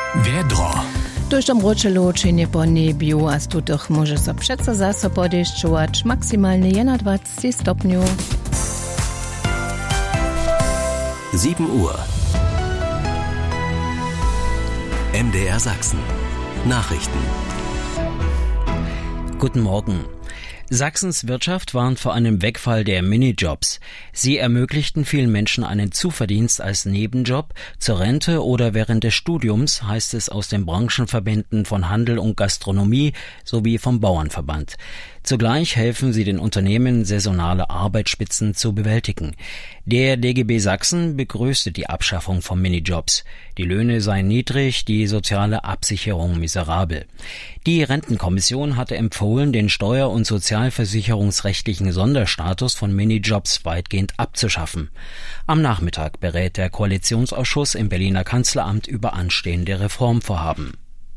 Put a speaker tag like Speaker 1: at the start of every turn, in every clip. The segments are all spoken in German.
Speaker 1: Wiedro.
Speaker 2: Durch tam ročelo činje po nebiu a stutych może so přeco zase podešťować maksymalnie 21 stopniu.
Speaker 1: 7 Uhr. MDR Sachsen. Nachrichten.
Speaker 3: Guten Morgen. Sachsens Wirtschaft warnt vor einem Wegfall der Minijobs. Sie ermöglichten vielen Menschen einen Zuverdienst als Nebenjob, zur Rente oder während des Studiums, heißt es aus den Branchenverbänden von Handel und Gastronomie sowie vom Bauernverband. Zugleich helfen sie den Unternehmen, saisonale Arbeitsspitzen zu bewältigen. Der DGB Sachsen begrüßte die Abschaffung von Minijobs. Die Löhne seien niedrig, die soziale Absicherung miserabel. Die Rentenkommission hatte empfohlen, den steuer- und sozialversicherungsrechtlichen Sonderstatus von Minijobs weitgehend abzuschaffen. Am Nachmittag berät der Koalitionsausschuss im Berliner Kanzleramt über anstehende Reformvorhaben.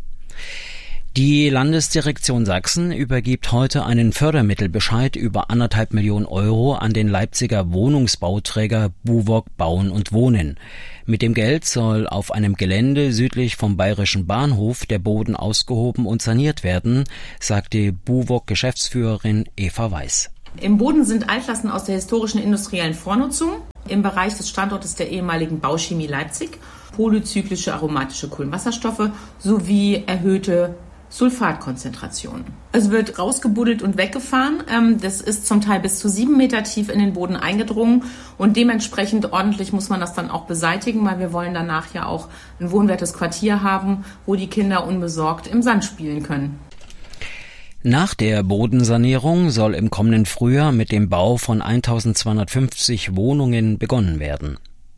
Speaker 3: Die Landesdirektion Sachsen übergibt heute einen Fördermittelbescheid über 1,5 Millionen Euro an den Leipziger Wohnungsbauträger Buwog Bauen und Wohnen. Mit dem Geld soll auf einem Gelände südlich vom Bayerischen Bahnhof der Boden ausgehoben und saniert werden, sagte Buwog-Geschäftsführerin Eva Weiß.
Speaker 4: Im Boden sind Altlasten aus der historischen industriellen Vornutzung, im Bereich des Standortes der ehemaligen Bauchemie Leipzig, polyzyklische aromatische Kohlenwasserstoffe sowie erhöhte Sulfatkonzentrationen. Es wird rausgebuddelt und weggefahren. Das ist zum Teil bis zu 7 Meter tief in den Boden eingedrungen und dementsprechend ordentlich muss man das dann auch beseitigen, weil wir wollen danach ja auch ein wohnwertes Quartier haben, wo die Kinder unbesorgt im Sand spielen können.
Speaker 3: Nach der Bodensanierung soll im kommenden Frühjahr mit dem Bau von 1250 Wohnungen begonnen werden.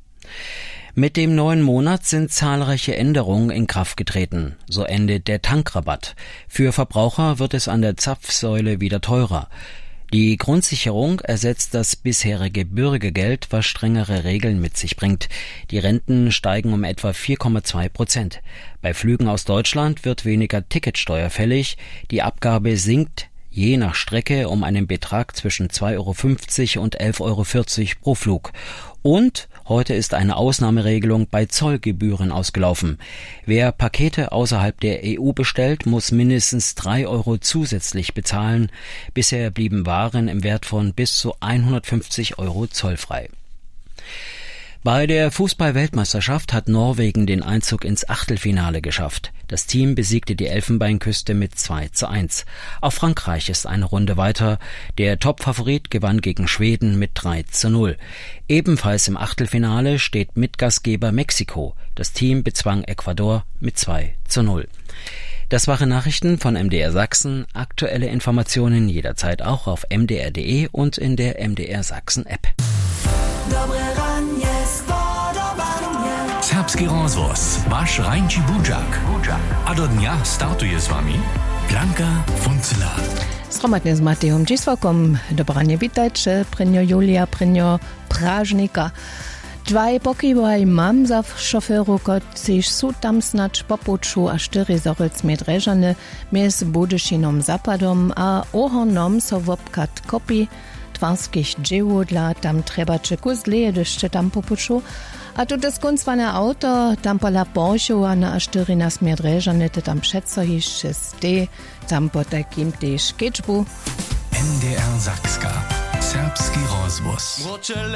Speaker 3: Mit dem neuen Monat sind zahlreiche Änderungen in Kraft getreten. So endet der Tankrabatt. Für Verbraucher wird es an der Zapfsäule wieder teurer. Die Grundsicherung ersetzt das bisherige Bürgergeld, was strengere Regeln mit sich bringt. Die Renten steigen um etwa 4,2%. Bei Flügen aus Deutschland wird weniger Ticketsteuer fällig. Die Abgabe sinkt je nach Strecke um einen Betrag zwischen 2,50 € und 11,40 € pro Flug. Und heute ist eine Ausnahmeregelung bei Zollgebühren ausgelaufen. Wer Pakete außerhalb der EU bestellt, muss mindestens 3 € zusätzlich bezahlen. Bisher blieben Waren im Wert von bis zu 150 € zollfrei. Bei der Fußball-Weltmeisterschaft hat Norwegen den Einzug ins Achtelfinale geschafft. Das Team besiegte die Elfenbeinküste mit 2:1. Auch Frankreich ist eine Runde weiter. Der Top-Favorit gewann gegen Schweden mit 3:0. Ebenfalls im Achtelfinale steht Mitgastgeber Mexiko. Das Team bezwang Ecuador mit 2:0. Das waren Nachrichten von MDR Sachsen. Aktuelle Informationen jederzeit auch auf mdr.de und in der MDR Sachsen App.
Speaker 1: Serbski rozhlas, váš Rajnči Budžak. A do dňa startuje s vami Blanka Funzela.
Speaker 2: Sromadne z Matejom Dzisłakom. Dobranie witajcie, prenio Julia, prenio Pražnika. Dwaj pokývaj mam za šoféru, kociž sú tam snad popuču a 4 zorec medrežane mes Budyšinom zapadom a ohornom so wopkat kopi twarskich dzieł dla tam trebacze kuzleje jeszcze tam popuču. A tu deskunzwane auto, tam pola Porsche, a na 4 nas medrežane te tam přeco hišće ste, tam po takim tež kečbu.
Speaker 1: MDR Sakska. Serbski rozhlas.